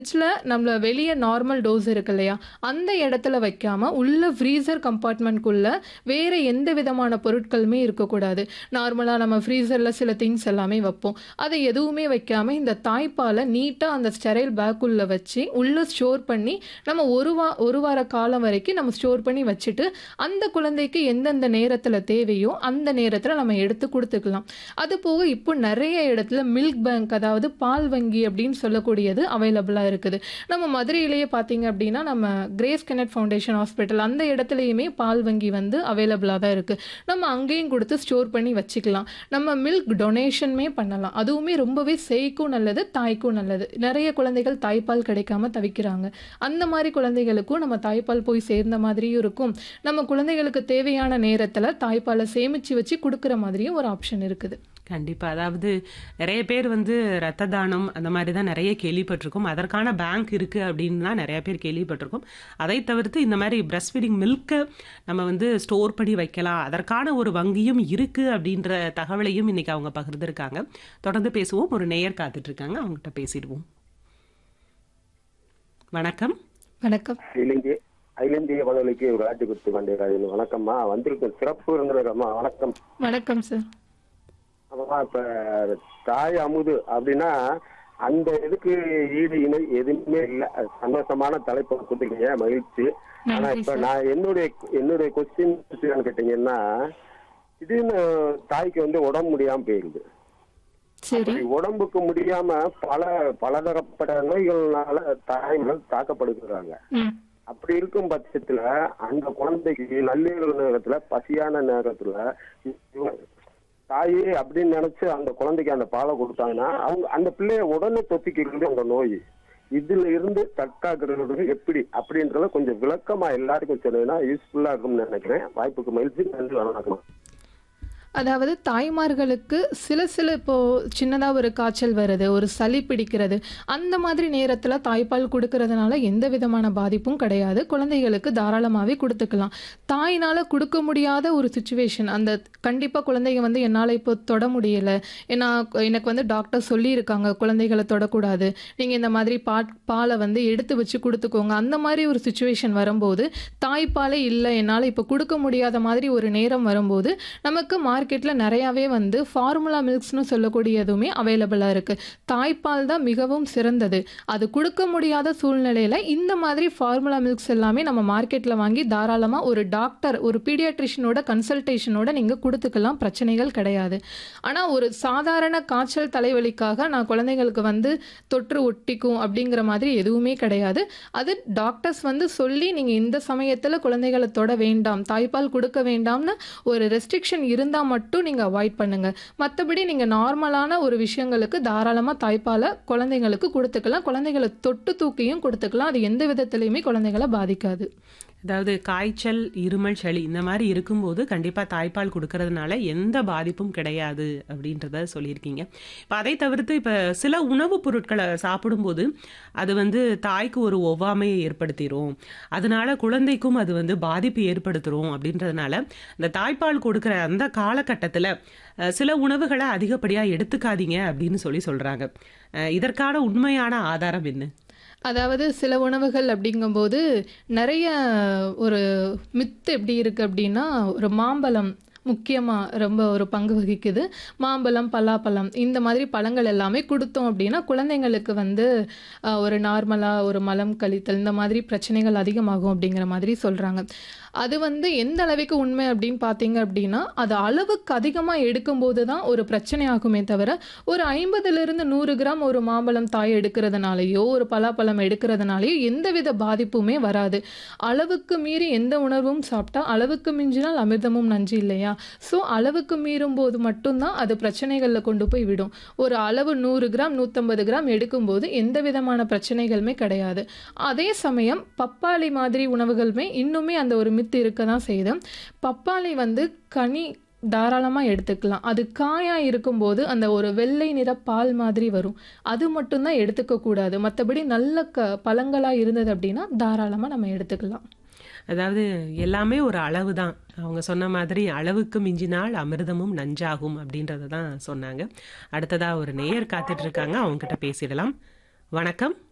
ஃப்ரிட்ஜ்ல நம்மள வெளிய நார்மல் டோஸ் இருக்கு இல்லையா? அந்த இடத்துல வைக்காம, உள்ள ஃப்ரீசர் கம்பார்ட்மெண்ட்குள்ள வேற எந்த விதமான பொருட்களுமே இருக்கக்கூடாது. நார்மலா நம்ம ஃப்ரீசர்ல சில திங்ஸ் எல்லாமே வைப்போம். அத எதுவுமே வைக்காம, இந்த தாய்ப்பால நீட்டா அந்த ஸ்டெரைல் பேக்குள்ள வச்சு, உள்ள ஸ்டோர் பண்ணி, நம்ம 1 வார காலம் வரைக்கும் நம்ம ஸ்டோர் பண்ணி வச்சுட்டு, அந்த குழந்தைக்கு எந்தெந்த நேரத்துல தேவையோ, அந்த நேரத்துல நம்ம எடுத்து குடுத்துக்கலாம். அதுபோக இப்போ நெறைய இடத்துல மில்க் பேங்க் அதாவது பால் வங்கி அப்படின்னு சொல்லக்கூடியது அவைலபிளா இருக்குது. நம்ம மதுரையிலேயே பார்த்தீங்க அப்படின்னா, நம்ம கிரேஸ் கெனட் ஃபவுண்டேஷன் ஹாஸ்பிட்டல் அந்த இடத்துலயுமே பால் வங்கி வந்து அவைலபிளா தான் இருக்கு. நம்ம அங்கேயும் குடுத்து ஸ்டோர் பண்ணி வச்சுக்கலாம். நம்ம மில்க் டொனேஷனுமே பண்ணலாம். அதுவுமே ரொம்பவே சேய்க்கும் நல்லது, தாய்க்கும் நல்லது. நெறைய குழந்தைகள் தாய்ப்பால் கிடைக்காம தவிக்கிறாங்க. அந்த மாரி குழந்தைகளுக்கும் நம்ம தாய்ப்பால் போய் சேர்ந்த மாதிரியும் இருக்கும். நம்ம குழந்தைகளுக்கு தேவையான நேரத்துல தாய்ப்பால சேமிச்சு வச்சு குடுக்குற மாதிரியும் ஒரு ஆப்ஷன் இருக்குது. கண்டிப்பா. அதாவது நெறைய பேர் வந்து ரத்த தானம் அந்த மாரி தான் நெறைய கேள்விப்பட்டிருக்கோம். அதற்கான பேங்க் இருக்கு அப்படின்னு தான் நெறைய பேர் கேள்விப்பட்டிருக்கோம். அதை தவிர்த்து இந்த மாரி பிரஸ்ட் ஃபீடிங் மில்க்க நம்ம வந்து ஸ்டோர் பண்ணி வைக்கலாம். அதற்கான ஒரு வங்கியும் இருக்கு அப்படின்ற தகவலையும் இன்னைக்கு அவங்க பகிர்ந்திருக்காங்க. தொடர்ந்து பேசுவோம். ஒரு நேயர் காத்துட்டு இருக்காங்க. அவங்ககிட்ட பேசிடுவோம். வணக்கம். வணக்கம். அகில இந்திய வானொலிக்கு ஒரு ஆட்சி கொடுத்து கொண்டிருக்காங்க. வணக்கம்மா, வந்திருக்கும் சிறப்பு விருந்தினரம்மா. வணக்கம். வணக்கம் சார். ஆமாம்மா, இப்ப தாய் அமுது அப்படின்னா அந்த இதுக்கு ஈடு இணை எதுவுமே இல்லை. சந்தோஷமான தலைப்பு கொடுத்துருக்கீங்க, மகிழ்ச்சி. ஆனா நன்றி இப்ப சார். நான் என்னுடைய கொஸ்டின் கேட்டீங்கன்னா, திடீர்னு தாய்க்கு வந்து உடம்பு முடியாம போயிருது. சரி. அப்படி உடம்புக்கு முடியாம பலதரப்பட்ட நோய்கள்னால தாய்மார்கள் தாக்கப்படுகிறாங்க. ம். அப்படி இருக்கும் பட்சத்துல அந்த குழந்தைக்கு நள்ளிரவு நேரத்துல, பசியான நேரத்துல தாயே அப்படின்னு நினைச்சு அந்த குழந்தைக்கு அந்த பாலை கொடுத்தாங்கன்னா அவங்க அந்த பிள்ளைய உடனே தொத்திக்கிறது அந்த நோய். இதுல இருந்து தற்காக்கிறது எப்படி அப்படின்றத கொஞ்சம் விளக்கமா எல்லாருக்கும் சொன்னீங்கன்னா யூஸ்ஃபுல்லா இருக்கும்னு நினைக்கிறேன். வாய்ப்புக்கு மகிழ்ச்சி. நன்றி. வணக்கம். அதாவது தாய்மார்களுக்கு சில இப்போ சின்னதா ஒரு காய்ச்சல் வருது, ஒரு சளி பிடிக்கிறது. அந்த மாதிரி நேரத்துல தாய்ப்பால் குடுக்கறதுனால எந்த விதமான பாதிப்பும் கிடையாது. குழந்தைகளுக்கு தாராளமாவே குடுத்துக்கலாம். தாயினால குடுக்க முடியாத ஒரு சிச்சுவேஷன் அந்த கண்டிப்பா குழந்தைங்க வந்து என்னால இப்போ தொட முடியல. ஏன்னா எனக்கு வந்து டாக்டர் சொல்லியிருக்காங்க குழந்தைகள தொடக்கூடாது. நீங்க இந்த மாதிரி பால வந்து எடுத்து வச்சு குடுத்துக்கோங்க. அந்த மாதிரி ஒரு சிச்சுவேஷன் வரும்போது தாய்ப்பாலே இல்ல என்னால இப்போ குடுக்க முடியாத மாதிரி ஒரு நேரம் வரும்போது நமக்கு மார்க்கெட்ல நிறையாவே வந்து ஃபார்முலா மில்க்ஸ்னு சொல்லக்கூடியதுமே அவைலபிளா இருக்கு. தாய்ப்பால் தான் மிகவும் சிறந்தது. அது கொடுக்க முடியாத சூழ்நிலையில இந்த மாதிரி ஃபார்முலா மில்க்ஸ் எல்லாமே நம்ம மார்க்கெட்ல வாங்கி தாராளமா ஒரு டாக்டர், ஒரு பீடியாட்ரிஷியனோட கன்சல்டேஷனோட நீங்க கொடுத்துக்கலாம். பிரச்சனைகள் கிடையாது. ஆனா ஒரு சாதாரண காய்ச்சல் தலைவலிக்காக நான் குழந்தைங்களுக்கு வந்து தொற்று ஒட்டிக்கும் அப்படிங்கிற மாதிரி எதுவுமே கிடையாது. அது டாக்டர்ஸ் வந்து சொல்லி நீங்க இந்த சமயத்துல குழந்தைகளை தொட வேண்டாம், தாய்ப்பால் கொடுக்க வேண்டாம்னு ஒரு ரெஸ்ட்ரிக்ஷன் இருந்தா மட்டும் நீங்க அவாய்ட் பண்ணுங்க. மற்றபடி நீங்க நார்மலான ஒரு விஷயங்களுக்கு தாராளமா தாய்ப்பாலை குழந்தைங்களுக்கு கொடுத்துக்கலாம். குழந்தைகளை தொட்டு தூக்கியும் கொடுத்துக்கலாம். அது எந்த விதத்திலையுமே குழந்தைகளை பாதிக்காது. அதாவது காய்ச்சல், இருமல், சளி இந்த மாதிரி இருக்கும்போது கண்டிப்பாக தாய்ப்பால் கொடுக்கறதுனால எந்த பாதிப்பும் கிடையாது அப்படின்றத சொல்லியிருக்கீங்க. இப்போ அதை தவிர்த்து இப்போ சில உணவுப் பொருட்களை சாப்பிடும்போது அது வந்து தாய்க்கு ஒரு ஒவ்வாமையை ஏற்படுத்திடும், அதனால குழந்தைக்கும் அது வந்து பாதிப்பு ஏற்படுத்தும். அப்படின்றதுனால இந்த தாய்ப்பால் கொடுக்குற அந்த காலகட்டத்தில் சில உணவுகளை அதிகப்படியாக எடுத்துக்காதீங்க அப்படின்னு சொல்கிறாங்க. இதற்கான உண்மையான ஆதாரம் என்ன? அதாவது சில உணவுகள் அப்படிங்கும்போது நிறைய ஒரு மித்து எப்படி இருக்கு அப்படின்னா, ஒரு மாம்பழம் முக்கியமாக ரொம்ப ஒரு பங்கு வகிக்குது. மாம்பழம், பலாப்பழம் இந்த மாதிரி பழங்கள் எல்லாமே கொடுத்தோம் அப்படின்னா குழந்தைங்களுக்கு வந்து ஒரு நார்மலாக ஒரு மலம் கழித்தல் இந்த மாதிரி பிரச்சனைகள் அதிகமாகும் அப்படிங்கிற மாதிரி சொல்கிறாங்க. அது வந்து எந்த அளவுக்கு உண்மை அப்படின்னு பார்த்தீங்க அப்படின்னா, அது அளவுக்கு அதிகமாக எடுக்கும்போது தான் ஒரு பிரச்சனை ஆகுமே தவிர, ஒரு 50லிருந்து 100 கிராம் ஒரு மாம்பழம் தாய் எடுக்கிறதுனாலையோ ஒரு பலாப்பழம் எடுக்கிறதுனாலையோ எந்தவித பாதிப்புமே வராது. அளவுக்கு மீறி எந்த உணவும் சாப்பிட்டா அளவுக்கு மிஞ்சினால் அமிர்தமும் நஞ்சு இல்லையா? ஸோ அளவுக்கு மீறும் போது மட்டும்தான் அது பிரச்சனைகளில் கொண்டு போய் விடும். ஒரு அளவு 100 கிராம் 150 கிராம் எடுக்கும்போது எந்த விதமான பிரச்சனைகளுமே கிடையாது. அதே சமயம் பப்பாளி மாதிரி உணவுகளுமே இன்னுமே அந்த ஒரு மித்து இருக்க தான் செய்யுது. பப்பாளி வந்து கனி தாராளமாக எடுத்துக்கலாம். அது காயாக இருக்கும்போது அந்த ஒரு வெள்ளை நிற பால் மாதிரி வரும். அது மட்டும்தான் எடுத்துக்க கூடாது. மற்றபடி நல்ல பழங்களாக இருந்தது அப்படின்னா தாராளமாக நம்ம எடுத்துக்கலாம். அதாவது எல்லாமே ஒரு அளவு தான். அவங்க சொன்ன மாதிரி அளவுக்கு மிஞ்சினால் அமிர்தமும் நஞ்சாகும் அப்படின்றத தான் சொன்னாங்க. அடுத்ததாக ஒரு நேயர் காத்துட்டு இருக்காங்க. அவங்ககிட்ட பேசிடலாம். வணக்கம்.